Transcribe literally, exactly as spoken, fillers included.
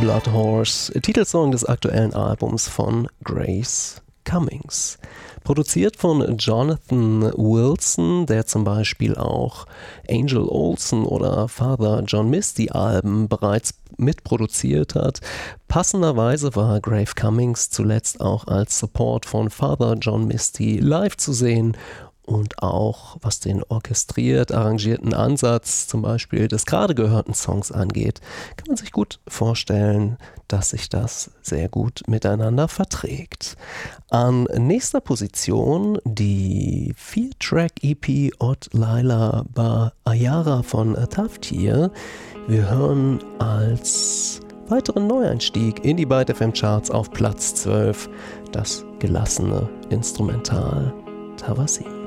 Blood Horse, Titelsong des aktuellen Albums von Grace Cummings. Produziert von Jonathan Wilson, der zum Beispiel auch Angel Olsen oder Father John Misty Alben bereits mitproduziert hat. Passenderweise war Grace Cummings zuletzt auch als Support von Father John Misty live zu sehen. Und auch was den orchestriert arrangierten Ansatz zum Beispiel des gerade gehörten Songs angeht, kann man sich gut vorstellen, dass sich das sehr gut miteinander verträgt. An nächster Position die vier-Track-E P Odd Laila Ba Ayara von Taftir. Wir hören als weiteren Neueinstieg in die Byte F M Charts auf Platz zwölf das gelassene Instrumental Tawasin.